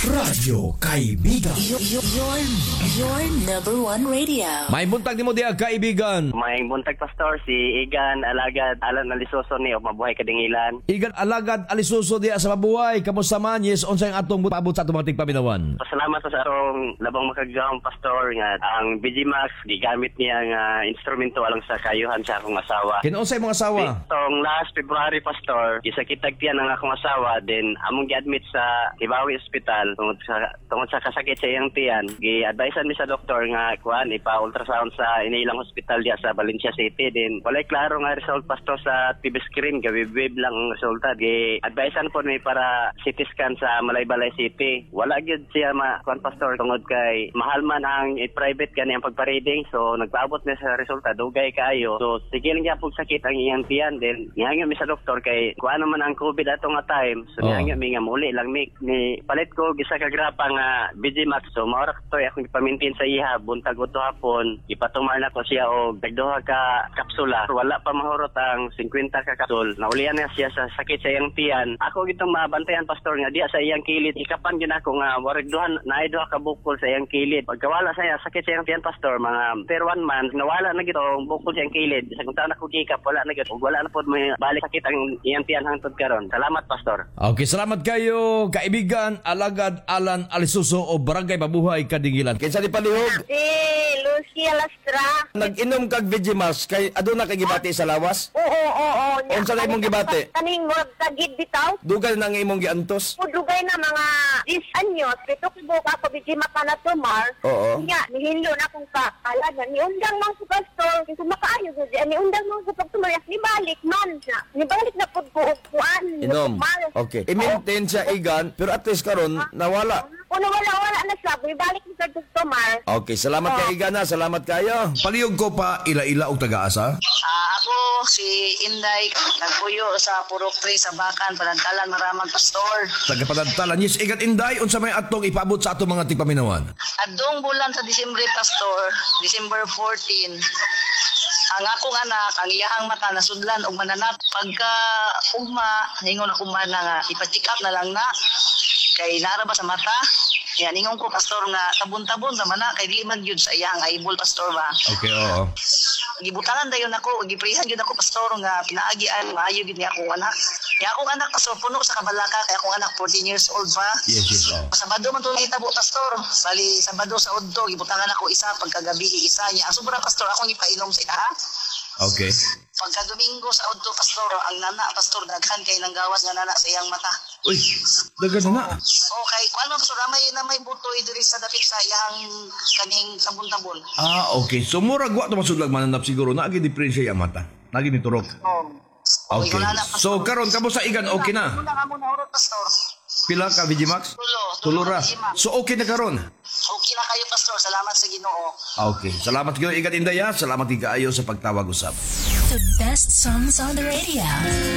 Radyo Kaibigan. Your number one radio. May buntag ni mo diya, kaibigan. May buntag pastor si Igan Alagad Alan Alisoso ni o mabuhay kadingilan. Igan alagad alisuso diya sa mabuhay. Kamusta man? Yes, unsay ang atong paabot sa atong mga tigpaminawan. Pasalamat sa arong labang makagawang pastor nga ang BG Max gigamit niya nga instrumento alang sa kayuhan sa akong asawa. Kinunsay mong asawa? Itong last February pastor, gisakitag tiyan ang akong asawa then among gi-admit sa Ibawi Hospital tungod sa kasakit sa iyang tiyan. Gi-advisean mi sa doktor nga kuan ipa-ultrasound sa inilang hospital diya sa Valencia City din. Walay klaro nga result pastor sa TV screen gawib lang ang resulta. Gi-advisean po mi para CT scan sa Malaybalay City. Wala gyud siya kuan pastor tungod kay mahal man ang private kani ang pagpa-reading so nagpaabot na sa resulta dugay kaayo. So sige lang gyapon sakit ang iyang tiyan then ngangyo mi sa doktor kay kuan naman ang COVID ato nga time. So ngangyo mi nga muli lang mi palit ko gisa ka grapa nga BG Max so maura to akong ipamintin sa iha buntag uto hapon ipatumar na ko siya og dagduha ka kapsula wala pa mahurot ang 50 ka kapsul naulian na siya sa sakit sa iyang tiyan ako gitong mabantayan pastor nga diya sa iyang kilid ikapan gyud ako nga warag naay duha ka bukol sa iyang kilid pagkawala sa sakit sa iyang tiyan pastor mga per 1 month nawala na gito ang bukol sa iyang kilid sa kung taon ako gikap wala na gito wala na pod may balik sakit ang iyang tiyan hangtod karon salamat pastor. Okay, salamat kayo, kaibigan Alagad Alan Alisuso o Barangay Mabuhay Kadingilan. Kinsa ni palihog? Si Lucy Alastra. Nag-inom kag Vigimax kay aduna kay gibati sa lawas? Oo. Unsa na imong gibati? Kaning mo tagid bitaw. Dugal nang imong giantos? Dugay na mga 10 anyos. Pito ko ka pa biji mapanatumar. Oo. Nya, nihinlo na akong kakalaga. Niundang mang sa pastor. Kung makaayo ko diyan. Niundang mang sa pagtumar. Nibalik man na. Nibalik na po kuan. Inom. Okay. I-maintain siya igan pero at least karon nawala. Wala na siya. Ibalik mo sa pagtumar. Okay, salamat kay igan na. Salamat kayo. Palihog ko pa ila-ila og taga-asa. Ako si Inday, nagpuyo sa Purok 3 sa Bakan, Panantalan, Maramang Pastor. Taga-Panantalan. Yes, igan Inday unsa may atong ipaabot sa atong mga tigpaminawan? Adong bulan sa Disyembre Pastor, December 14. Ang akong anak, ang iyahang mata nasudlan og mananap pagka ugma, ningon ako man nga ipa-check up na lang na kay nara ba sa mata. Yan, ingon ko pastor nga tabon-tabon sa mana kay dili man gyud sa iyang eyeball pastor ba. Okay, oo. Gibutangan dayon ako, giprihan gyud ako pastor nga pinaagian maayo gyud ni akong anak. Kaya akong anak pastor puno sa kabalaka kay akong anak 14 years old pa. Yes, oo. Sabado man to nahitabo pastor. Bali Sabado sa udto gibutangan ako isa pagkagabi isa niya. Ang sobra pastor akong ipainom sa ita. Okay. Pagka Domingo sa udto pastor, ang nana pastor daghan kay nang gawas nga nana sa iyang mata. Uy, dagan na. Okay, kuan man pastor na may butoy diri sa dapit sa iyang kaning sabon-tabon. Okay. So murag wa to masudlag mananap siguro na agi diferensya yang mata. Nagi ni turok. Okay. So karon kamo sa igan okay na. Muna ka muna urot pastor. Pila ka Vigimax? Tulo Ra. Vigimax. So okay na karon. Okay na kayo pastor, salamat sa Ginoo. Okay. Salamat kayo igan Indaya. Salamat kaayo sa pagtawag usab. The best songs on the radio.